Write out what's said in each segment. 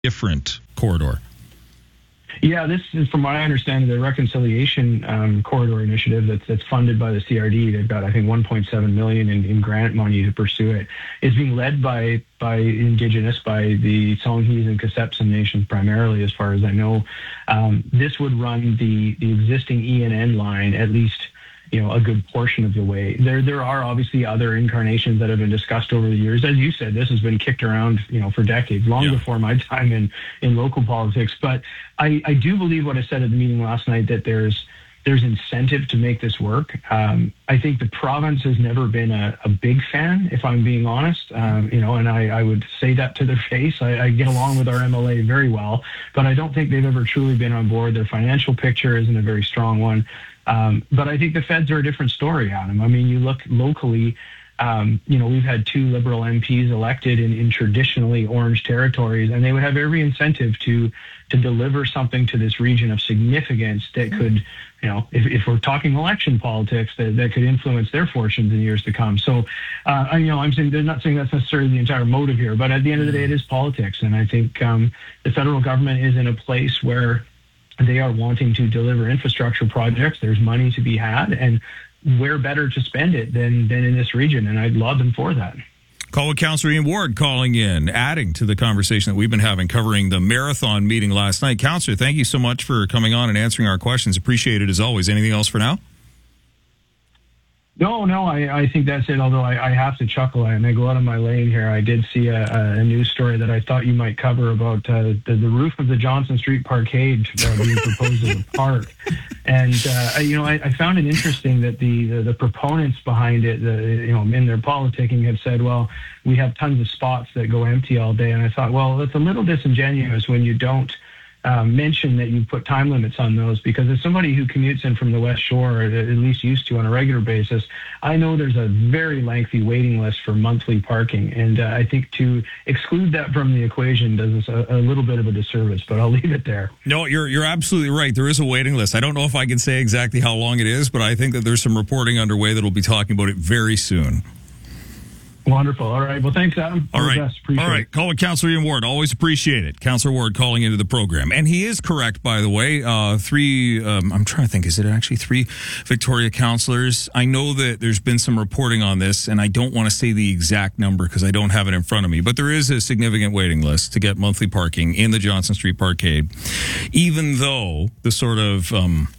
different corridor? Yeah, this is, from what I understand, the Reconciliation Corridor Initiative that's funded by the CRD. They've got, I think, $1.7 million in grant money to pursue it. It's being led by Indigenous, by the Songhees and Kasepsin nations primarily, as far as I know. This would run the existing ENN line at least, a good portion of the way. There are obviously other incarnations that have been discussed over the years. As you said, this has been kicked around, for decades, long before my time in local politics. But I do believe what I said at the meeting last night, that there's incentive to make this work. I think the province has never been a big fan, if I'm being honest. And I would say that to their face. I get along with our MLA very well, but I don't think they've ever truly been on board. Their financial picture isn't a very strong one. But I think the feds are a different story, Adam. I mean, you look locally, we've had 2 Liberal MPs elected in traditionally orange territories, and they would have every incentive to deliver something to this region of significance that could, if we're talking election politics, that could influence their fortunes in years to come. So, I'm saying, they're not saying that's necessarily the entire motive here, but at the end of the day, it is politics. And I think the federal government is in a place where they are wanting to deliver infrastructure projects. There's money to be had, and where better to spend it than in this region, and I laud them for that. Call with Councillor Ian Ward calling in, adding to the conversation that we've been having covering the marathon meeting last night. Councillor, thank you so much for coming on and answering our questions. Appreciate it as always. Anything else for now? No, I think that's it, although I have to chuckle. I may go out of my lane here. I did see a news story that I thought you might cover about the roof of the Johnson Street Parkade being proposed as a park. And, I found it interesting that the proponents behind it, in their politicking have said, well, we have tons of spots that go empty all day. And I thought, well, that's a little disingenuous when you don't mention that you put time limits on those, because as somebody who commutes in from the West Shore, or at least used to on a regular basis, I know there's a very lengthy waiting list for monthly parking. And I think to exclude that from the equation does us a little bit of a disservice, but I'll leave it there. No, you're absolutely right. There is a waiting list. I don't know if I can say exactly how long it is, but I think that there's some reporting underway that will be talking about it very soon. Wonderful. All right. Well, thanks, Adam. All right. Call with Councillor Ian Ward. Always appreciate it. Councillor Ward calling into the program. And he is correct, by the way. I'm trying to think, is it actually 3 Victoria councillors? I know that there's been some reporting on this, and I don't want to say the exact number because I don't have it in front of me, but there is a significant waiting list to get monthly parking in the Johnson Street Parkade, even though the sort of...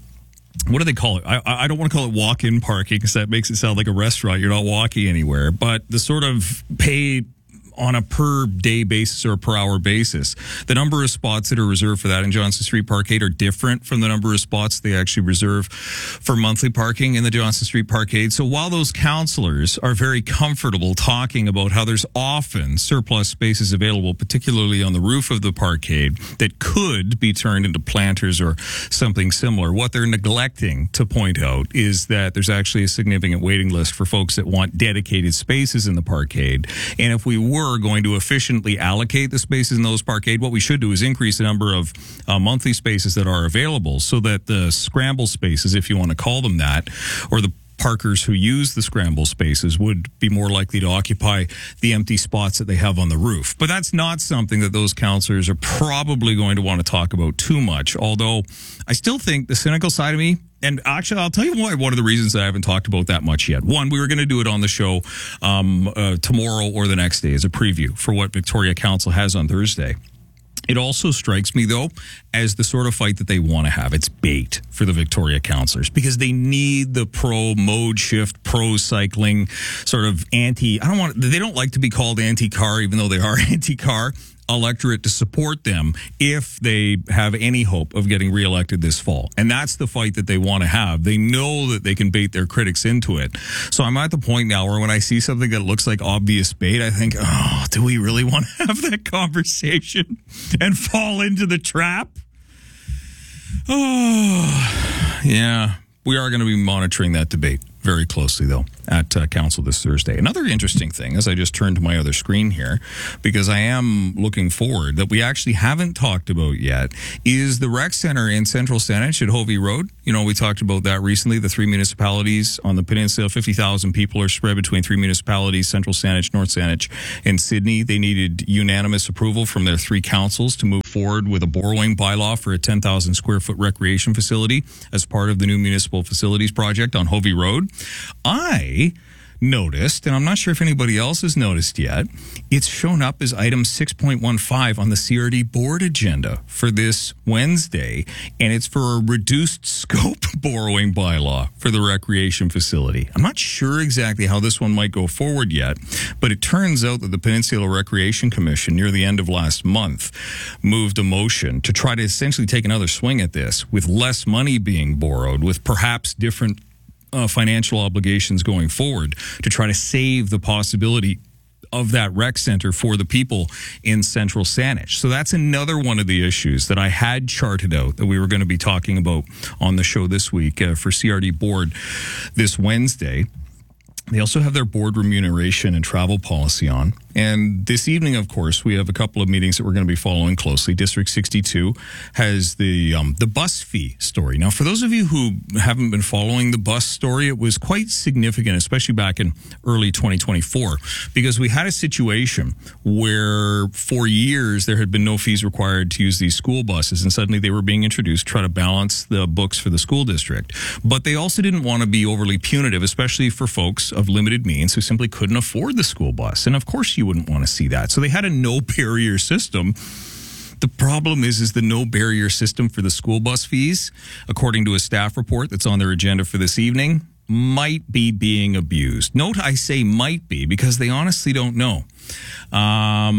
what do they call it? I don't want to call it walk-in parking because that makes it sound like a restaurant. You're not walking anywhere. But the sort of paid on a per day basis or a per hour basis. The number of spots that are reserved for that in Johnson Street Parkade are different from the number of spots they actually reserve for monthly parking in the Johnson Street Parkade. So while those councillors are very comfortable talking about how there's often surplus spaces available, particularly on the roof of the parkade, that could be turned into planters or something similar, what they're neglecting to point out is that there's actually a significant waiting list for folks that want dedicated spaces in the parkade. And if we were going to efficiently allocate the spaces in those parkade, what we should do is increase the number of monthly spaces that are available so that the scramble spaces, if you want to call them that, or the parkers who use the scramble spaces would be more likely to occupy the empty spots that they have on the roof. But that's not something that those councillors are probably going to want to talk about too much, although I still think the cynical side of me, and actually, I'll tell you why. One of the reasons I haven't talked about that much yet. One, we were going to do it on the show tomorrow or the next day as a preview for what Victoria Council has on Thursday. It also strikes me, though, as the sort of fight that they want to have. It's bait for the Victoria councillors because they need the pro-mode shift, pro-cycling, sort of they don't like to be called anti-car, even though they are anti-car electorate to support them if they have any hope of getting reelected this fall. And that's the fight that they want to have. They know that they can bait their critics into it. So I'm at the point now where when I see something that looks like obvious bait, I think, oh, do we really want to have that conversation and fall into the trap? Oh, yeah. We are going to be monitoring that debate very closely, though. at council this Thursday. Another interesting thing, as I just turned to my other screen here, because I am looking forward, that we actually haven't talked about yet, is the rec center in Central Saanich at Hovey Road. You know, we talked about that recently. The 3 municipalities on the peninsula, 50,000 people are spread between 3 municipalities, Central Saanich, North Saanich, and Sydney. They needed unanimous approval from their 3 councils to move forward with a borrowing bylaw for a 10,000 square foot recreation facility as part of the new municipal facilities project on Hovey Road. I noticed, and I'm not sure if anybody else has noticed yet, it's shown up as item 6.15 on the CRD board agenda for this Wednesday, and it's for a reduced scope borrowing bylaw for the recreation facility. I'm not sure exactly how this one might go forward yet, but it turns out that the Peninsula Recreation Commission near the end of last month moved a motion to try to essentially take another swing at this with less money being borrowed, with perhaps different financial obligations going forward, to try to save the possibility of that rec center for the people in Central Saanich. So that's another one of the issues that I had charted out that we were going to be talking about on the show this week for CRD board this Wednesday. They also have their board remuneration and travel policy on. And this evening, of course, we have a couple of meetings that we're going to be following closely. District 62 has the bus fee story. Now, for those of you who haven't been following the bus story, it was quite significant, especially back in early 2024, because we had a situation where for years there had been no fees required to use these school buses, and suddenly they were being introduced to try to balance the books for the school district. But they also didn't want to be overly punitive, especially for folks of limited means who simply couldn't afford the school bus. And of course you wouldn't want to see that. So they had a no barrier system. The problem is the no barrier system for the school bus fees, according to a staff report that's on their agenda for this evening, might be being abused. Note I say might be because they honestly don't know. How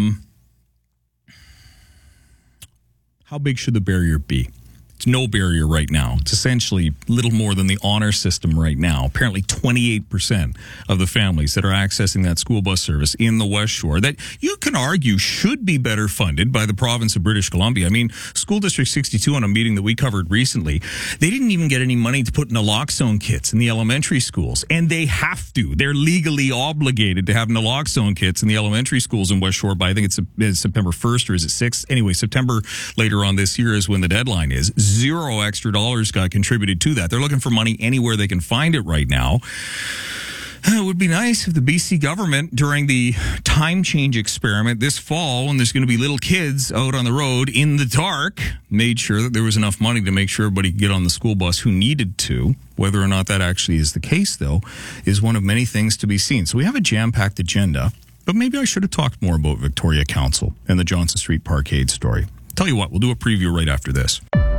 big should the barrier be? It's no barrier right now. It's essentially little more than the honor system right now. Apparently 28% of the families that are accessing that school bus service in the West Shore that you can argue should be better funded by the province of British Columbia. I mean, School District 62 on a meeting that we covered recently, they didn't even get any money to put naloxone kits in the elementary schools. And they have to. They're legally obligated to have naloxone kits in the elementary schools in West Shore by, I think it's September 1st or is it 6th? Anyway, September later on this year is when the deadline is. Zero extra dollars got contributed to that. They're looking for money anywhere they can find it right now. It would be nice if the BC government, during the time change experiment this fall, when there's going to be little kids out on the road in the dark, made sure that there was enough money to make sure everybody could get on the school bus who needed to. Whether or not that actually is the case, though, is one of many things to be seen. So we have a jam-packed agenda, but maybe I should have talked more about Victoria Council and the Johnson Street Parkade story. Tell you what, we'll do a preview right after this.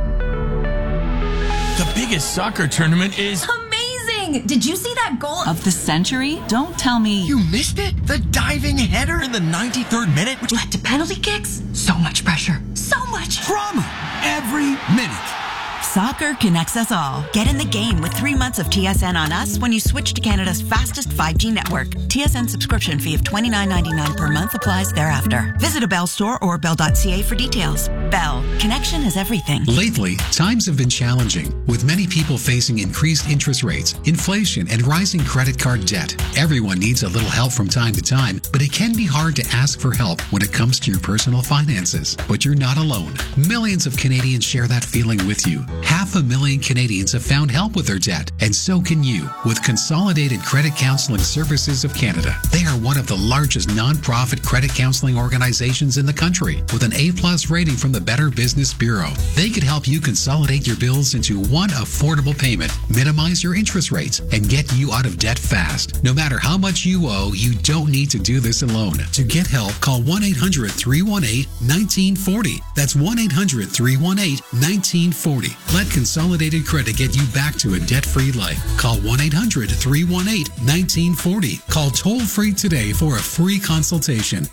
The biggest soccer tournament is amazing! Did you see that goal of the century? Don't tell me. You missed it? The diving header in the 93rd minute, which led to penalty kicks? So much pressure. So much drama every minute. Soccer connects us all. Get in the game with 3 months of TSN on us when you switch to Canada's fastest 5G network. TSN subscription fee of $29.99 per month applies thereafter. Visit a Bell store or bell.ca for details. Bell. Connection is everything. Lately, times have been challenging, with many people facing increased interest rates, inflation, and rising credit card debt. Everyone needs a little help from time to time, but it can be hard to ask for help when it comes to your personal finances. But you're not alone. Millions of Canadians share that feeling with you. 500,000 Canadians have found help with their debt, and so can you with Consolidated Credit Counseling Services of Canada. They are one of the largest non-profit credit counseling organizations in the country with an A+ rating from the Better Business Bureau. They could help you consolidate your bills into one affordable payment, minimize your interest rates, and get you out of debt fast. No matter how much you owe, you don't need to do this alone. To get help, call 1-800-318-1940. That's 1-800-318-1940. Let Consolidated Credit get you back to a debt-free life. Call 1-800-318-1940. Call toll-free today for a free consultation.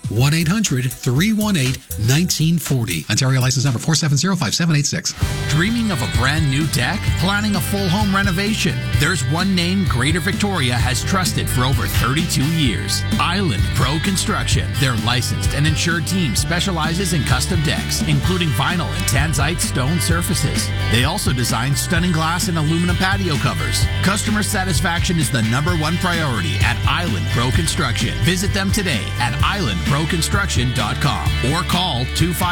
1-800-318-1940. Ontario license number 4705786. Dreaming of a brand new deck? Planning a full home renovation? There's one name Greater Victoria has trusted for over 32 years. Island Pro Construction. Their licensed and insured team specializes in custom decks, including vinyl and tanzite stone surfaces. They also design stunning glass and aluminum patio covers. Customer satisfaction is the #1 priority at Island Pro Construction. Visit them today at islandproconstruction.com or call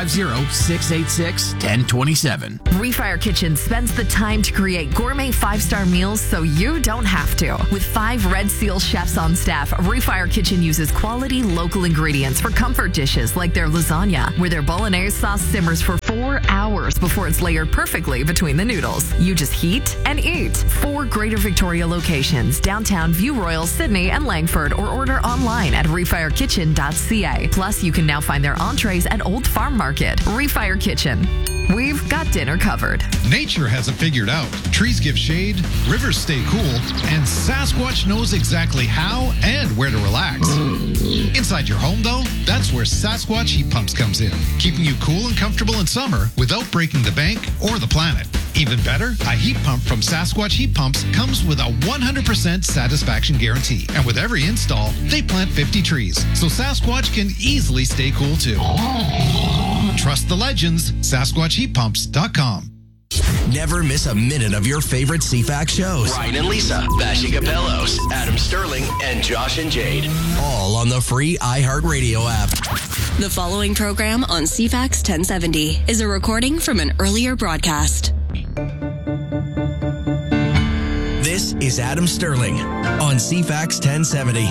250-686-1027. Refire Kitchen spends the time to create gourmet 5-star meals so you don't have to. With 5 Red Seal chefs on staff, Refire Kitchen uses quality local ingredients for comfort dishes like their lasagna, where their bolognese sauce simmers for 4 hours before it's layered perfectly between the noodles. You just heat and eat. 4 Greater Victoria locations, downtown, View Royal, Sydney, and Langford, or order online at refirekitchen.ca. Plus, you can now find their entrees at Old Farm Market. Refire Kitchen. We've got dinner covered. Nature has it figured out. Trees give shade, rivers stay cool, and Sasquatch knows exactly how and where to relax. Inside your home, though, that's where Sasquatch Heat Pumps comes in, keeping you cool and comfortable in summer without breaking the bank or the planet. Even better, a heat pump from Sasquatch Heat Pumps comes with a 100% satisfaction guarantee. And with every install, they plant 50 trees, so Sasquatch can easily stay cool too. Trust the legends, SasquatchHeatPumps.com. Never miss a minute of your favorite CFAX shows. Ryan and Lisa, Bashing Capellos, Adam Sterling, and Josh and Jade. All on the free iHeartRadio app. The following program on CFAX 1070 is a recording from an earlier broadcast. This is Adam Sterling on CFAX 1070.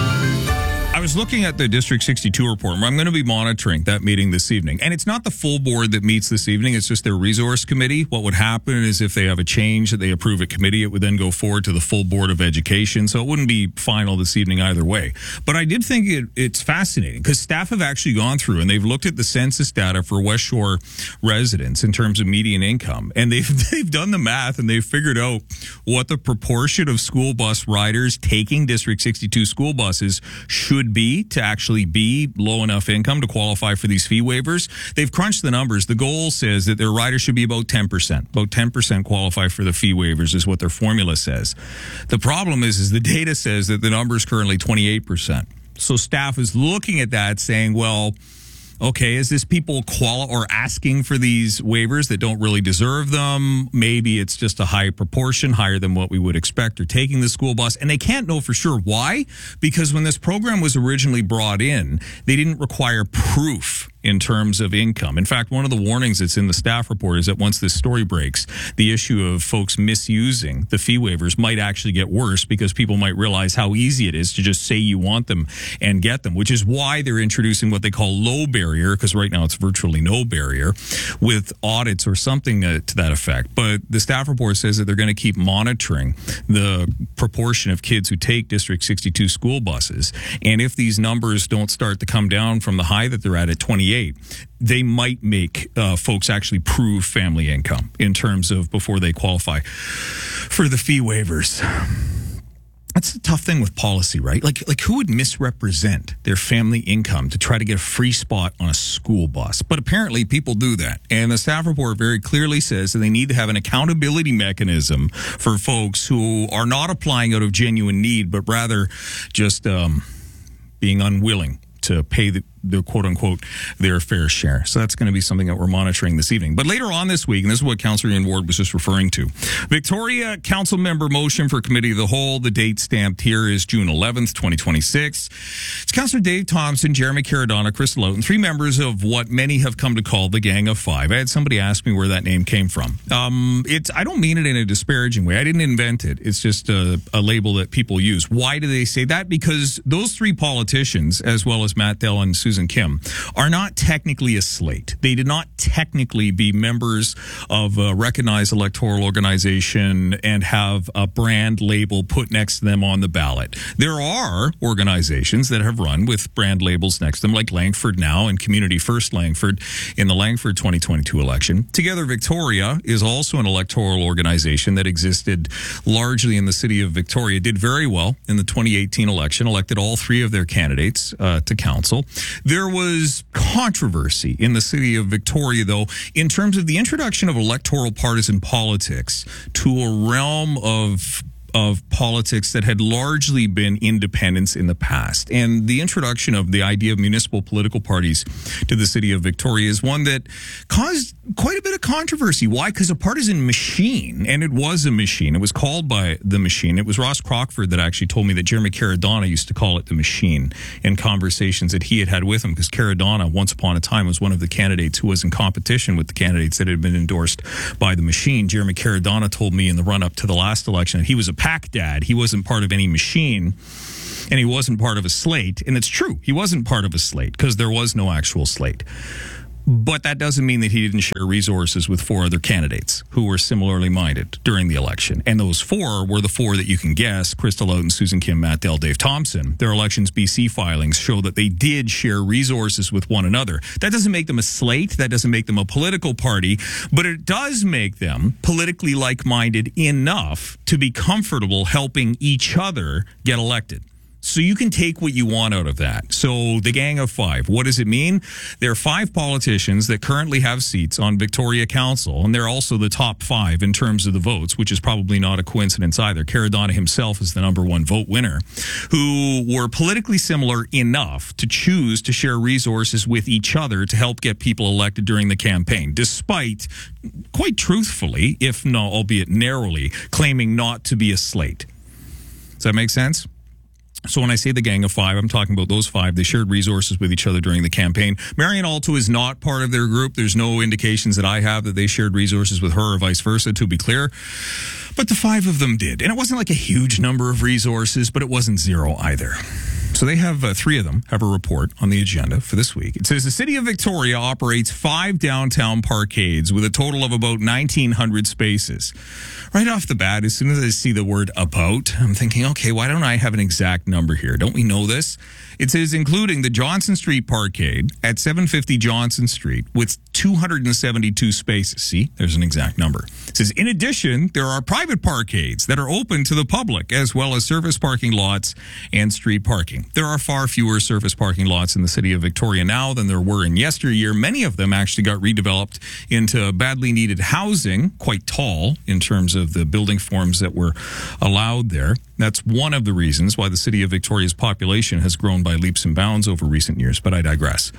I was looking at the District 62 report, where I'm going to be monitoring that meeting this evening. And it's not the full board that meets this evening. It's just their resource committee. What would happen is if they have a change that they approve at committee, it would then go forward to the full board of education. So it wouldn't be final this evening either way. But I did think it's fascinating because staff have actually gone through and they've looked at the census data for West Shore residents in terms of median income. And they've done the math and they've figured out what the proportion of school bus riders taking District 62 school buses should be to actually be low enough income to qualify for these fee waivers. They've crunched the numbers. The goal says that their riders should be about 10%. About 10% qualify for the fee waivers is what their formula says. The problem is the data says that the number is currently 28%. So staff is looking at that saying, well, okay, is this people or asking for these waivers that don't really deserve them? Maybe it's just a high proportion, higher than what we would expect, or taking the school bus. And they can't know for sure why, because when this program was originally brought in, they didn't require proof in terms of income. In fact, one of the warnings that's in the staff report is that once this story breaks, the issue of folks misusing the fee waivers might actually get worse because people might realize how easy it is to just say you want them and get them, which is why they're introducing what they call low barrier, because right now it's virtually no barrier, with audits or something to that effect. But the staff report says that they're going to keep monitoring the proportion of kids who take District 62 school buses. And if these numbers don't start to come down from the high that they're at 28, they might make folks actually prove family income in terms of before they qualify for the fee waivers. That's the tough thing with policy, right? Like who would misrepresent their family income to try to get a free spot on a school bus? But apparently people do that. And the staff report very clearly says that they need to have an accountability mechanism for folks who are not applying out of genuine need, but rather just being unwilling to pay the quote unquote their fair share. So that's going to be something that we're monitoring this evening. But later on this week, and this is what Councillor Ian Ward was just referring to, Victoria Council member motion for Committee of the Whole. The date stamped here is June 11th, 2026. It's Councillor Dave Thompson, Jeremy Caradonna, Chris Loughton, 3 members of what many have come to call the Gang of Five. I had somebody ask me where that name came from. I don't mean it in a disparaging way. I didn't invent it. It's just a label that people use. Why do they say that? Because those 3 politicians, as well as Matt Dell and Susan Kim, are not technically a slate. They did not technically be members of a recognized electoral organization and have a brand label put next to them on the ballot. There are organizations that have run with brand labels next to them, like Langford Now and Community First Langford in the Langford 2022 election. Together Victoria is also an electoral organization that existed largely in the city of Victoria, did very well in the 2018 election, elected all 3 of their candidates to council. There was controversy in the city of Victoria, though, in terms of the introduction of electoral partisan politics to a realm of of politics that had largely been independents in the past. And the introduction of the idea of municipal political parties to the city of Victoria is one that caused quite a bit of controversy. Why? Because a partisan machine, and it was a machine. It was called by the machine. It was Ross Crockford that actually told me that Jeremy Caradonna used to call it the machine in conversations that he had with him, because Caradonna, once upon a time, was one of the candidates who was in competition with the candidates that had been endorsed by the machine. Jeremy Caradonna told me in the run-up to the last election that he was a pack dad. He wasn't part of any machine, and he wasn't part of a slate. And it's true. He wasn't part of a slate because there was no actual slate. But that doesn't mean that he didn't share resources with 4 other candidates who were similarly minded during the election. And those 4 were the 4 that you can guess: Crystal Houghton, Susan Kim, Matt Dell, Dave Thompson. Their Elections BC filings show that they did share resources with one another. That doesn't make them a slate. That doesn't make them a political party. But it does make them politically like-minded enough to be comfortable helping each other get elected. So you can take what you want out of that. So the Gang of 5, what does it mean? There are 5 politicians that currently have seats on Victoria Council, and they're also the top 5 in terms of the votes, which is probably not a coincidence either. Caradonna himself is the number 1 vote winner, who were politically similar enough to choose to share resources with each other to help get people elected during the campaign, despite, quite truthfully, if not, albeit narrowly, claiming not to be a slate. Does that make sense? So when I say the Gang of 5, I'm talking about those 5. They shared resources with each other during the campaign. Marion Alto is not part of their group. There's no indications that I have that they shared resources with her or vice versa, to be clear. But the 5 of them did. And it wasn't like a huge number of resources, but it wasn't 0 either. So they have 3 of them have a report on the agenda for this week. It says the city of Victoria operates 5 downtown parkades with a total of about 1,900 spaces. Right off the bat, as soon as I see the word about, I'm thinking, okay, why don't I have an exact number here? Don't we know this? It says including the Johnson Street Parkade at 750 Johnson Street with 272 spaces. See, there's an exact number. It says, in addition, there are private parkades that are open to the public, as well as surface parking lots and street parking. There are far fewer surface parking lots in the city of Victoria now than there were in yesteryear. Many of them actually got redeveloped into badly needed housing, quite tall in terms of the building forms that were allowed there. That's one of the reasons why the city of Victoria's population has grown by leaps and bounds over recent years, but I digress.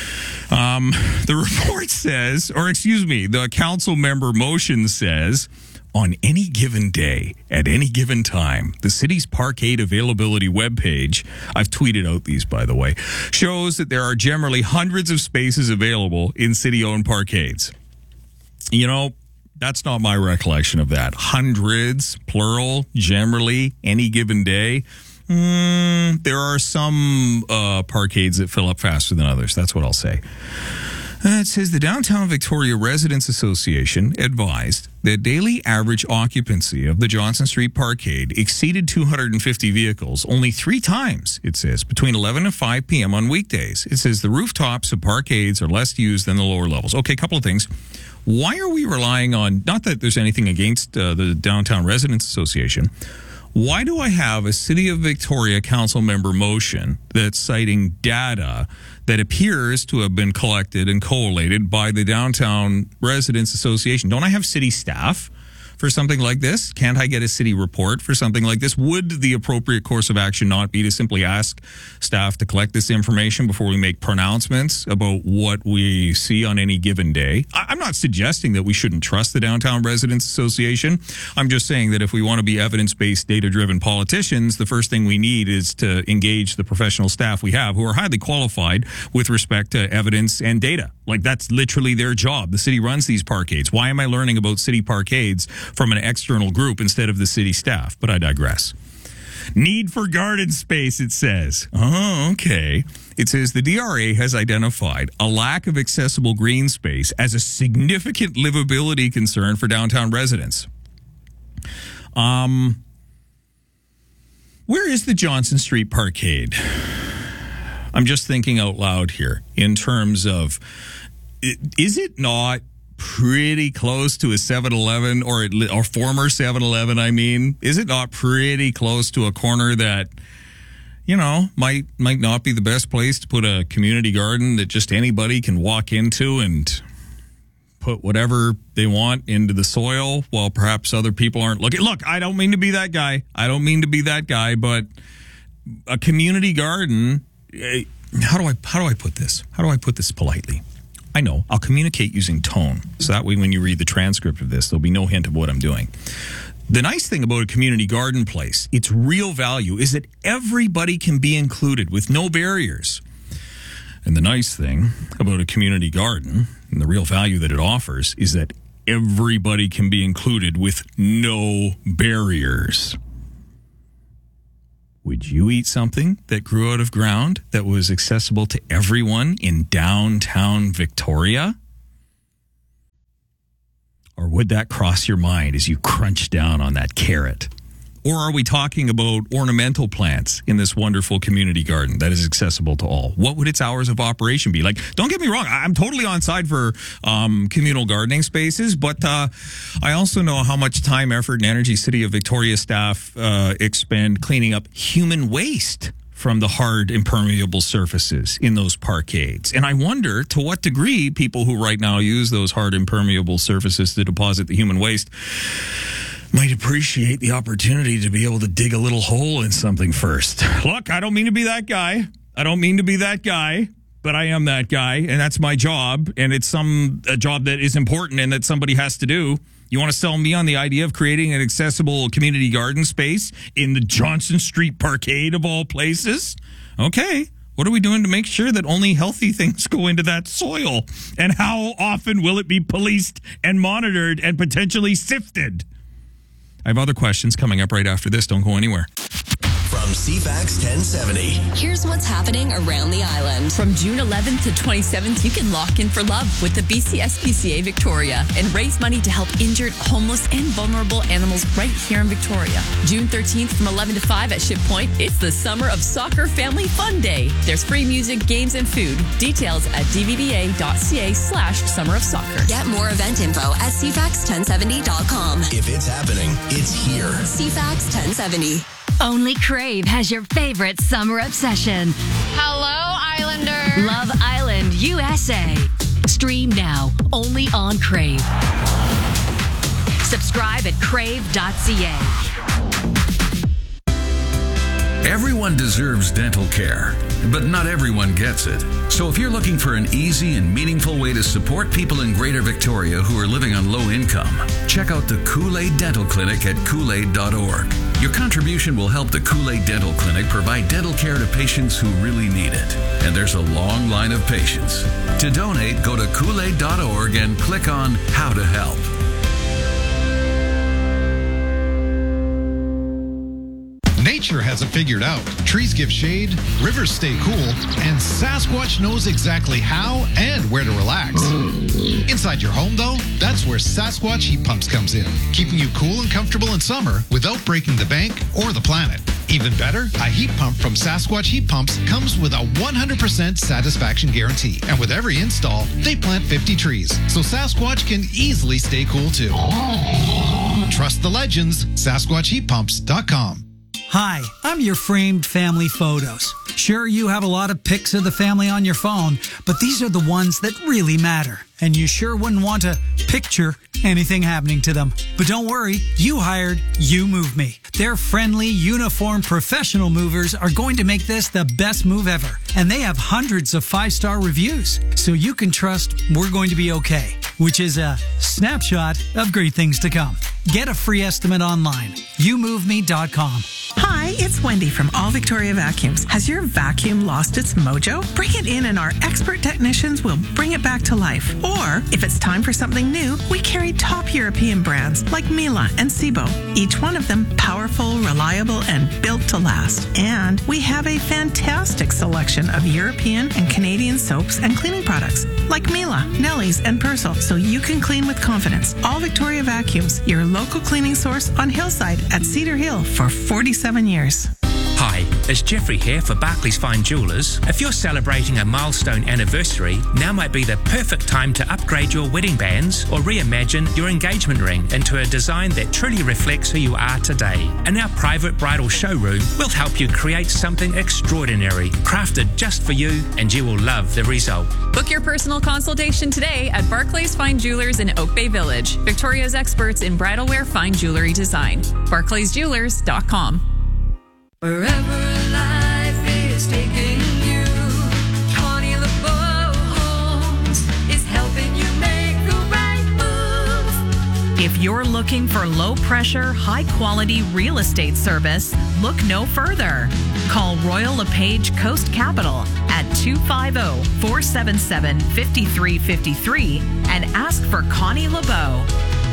The report says, the council member motion says, on any given day, at any given time, the city's parkade availability webpage, I've tweeted out these, by the way, shows that there are generally hundreds of spaces available in city-owned parkades. You know, that's not my recollection of that. Hundreds, plural, generally, any given day. There are some parkades that fill up faster than others. That's what I'll say. It says the Downtown Victoria Residents Association advised that daily average occupancy of the Johnson Street Parkade exceeded 250 vehicles only 3 times, it says, between 11 and 5 p.m. on weekdays. It says the rooftops of parkades are less used than the lower levels. Okay, a couple of things. Why are we relying on, not that there's anything against the Downtown Residents Association, why do I have a City of Victoria council member motion that's citing data that appears to have been collected and collated by the Downtown Residents Association? Don't I have city staff for something like this? Can't I get a city report for something like this? Would the appropriate course of action not be to simply ask staff to collect this information before we make pronouncements about what we see on any given day? I'm not suggesting that we shouldn't trust the Downtown Residents Association. I'm just saying that if we want to be evidence-based, data-driven politicians, the first thing we need is to engage the professional staff we have who are highly qualified with respect to evidence and data. Like, that's literally their job. The city runs these parkades. Why am I learning about city parkades from an external group instead of the city staff? But I digress. Need for garden space, it says. Oh, okay. It says the DRA has identified a lack of accessible green space as a significant livability concern for downtown residents. Where is the Johnson Street Parkade? I'm just thinking out loud here in terms of, is it not pretty close to a 7-Eleven or former 7-Eleven? I mean, is it not pretty close to a corner that, you know, might not be the best place to put a community garden that just anybody can walk into and put whatever they want into the soil while perhaps other people aren't looking. Look, I don't mean to be that guy. But a community garden, how do I put this? How do I put this politely? I know, I'll communicate using tone. So that way when you read the transcript of this, there'll be no hint of what I'm doing. The nice thing about a community garden place, its real value, is that everybody can be included with no barriers. And the nice thing about a community garden, and the real value that it offers, is that everybody can be included with no barriers. Would you eat something that grew out of ground that was accessible to everyone in downtown Victoria? Or would that cross your mind as you crunch down on that carrot? Or are we talking about ornamental plants in this wonderful community garden that is accessible to all? What would its hours of operation be? Like, don't get me wrong, I'm totally on side for communal gardening spaces, but I also know how much time, effort, and energy City of Victoria staff expend cleaning up human waste from the hard impermeable surfaces in those parkades. And I wonder to what degree people who right now use those hard impermeable surfaces to deposit the human waste might appreciate the opportunity to be able to dig a little hole in something first. Look, I don't mean to be that guy. But I am that guy, and that's my job, and it's a job that is important and that somebody has to do. You want to sell me on the idea of creating an accessible community garden space in the Johnson Street Parkade of all places? Okay. What are we doing to make sure that only healthy things go into that soil? And how often will it be policed and monitored and potentially sifted? I have other questions coming up right after this. Don't go anywhere. From CFAX 1070. Here's what's happening around the island. From June 11th to 27th, you can lock in for love with the BCSPCA Victoria and raise money to help injured, homeless, and vulnerable animals right here in Victoria. June 13th from 11 to 5 at Ship Point, it's the Summer of Soccer Family Fun Day. There's free music, games, and food. Details at dvba.ca/Summer of Soccer. Get more event info at cfax1070.com. If it's happening, it's here. CFAX 1070. Only Crave has your favorite summer obsession. Hello, Islander. Love Island, USA. Stream now, only on Crave. Subscribe at crave.ca. Everyone deserves dental care, but not everyone gets it. So if you're looking for an easy and meaningful way to support people in Greater Victoria who are living on low income, check out the Kool-Aid Dental Clinic at kool-aid.org. Your contribution will help the Kool-Aid Dental Clinic provide dental care to patients who really need it. And there's a long line of patients. To donate, go to kool-aid.org and click on How to Help. Nature has it figured out. Trees give shade, rivers stay cool, and Sasquatch knows exactly how and where to relax. Inside your home, though, that's where Sasquatch Heat Pumps comes in, keeping you cool and comfortable in summer without breaking the bank or the planet. Even better, a heat pump from Sasquatch Heat Pumps comes with a 100% satisfaction guarantee. And with every install, they plant 50 trees, so Sasquatch can easily stay cool too. Trust the legends, SasquatchHeatPumps.com. Hi, I'm your framed family photos. Sure, you have a lot of pics of the family on your phone, but these are the ones that really matter. And you sure wouldn't want to picture anything happening to them. But don't worry, you hired You Move Me. Their friendly, uniformed, professional movers are going to make this the best move ever. And they have hundreds of 5-star reviews, so you can trust we're going to be okay, which is a snapshot of great things to come. Get a free estimate online, YouMoveMe.com. Hi, it's Wendy from All Victoria Vacuums. Has your vacuum lost its mojo? Bring it in and our expert technicians will bring it back to life. Or, if it's time for something new, we carry top European brands like Miele and Sebo. Each one of them powerful, reliable, and built to last. And we have a fantastic selection of European and Canadian soaps and cleaning products like Miele, Nelly's, and Persil, so you can clean with confidence. All Victoria Vacuums, your local cleaning source on Hillside at Cedar Hill for 47 years. Hi, It's Jeffrey here for Barclays Fine Jewellers. If you're celebrating a milestone anniversary, now might be the perfect time to upgrade your wedding bands or reimagine your engagement ring into a design that truly reflects who you are today. In our private bridal showroom, we'll help you create something extraordinary, crafted just for you, and you will love the result. Book your personal consultation today at Barclays Fine Jewelers in Oak Bay Village, Victoria's experts in bridal wear fine jewelry design. BarclaysJewelers.com. Wherever life is taking you, Connie LeBeau Homes is helping you make the right move. If you're looking for low-pressure, high-quality real estate service, look no further. Call Royal LePage Coast Capital at 250-477-5353 and ask for Connie LeBeau.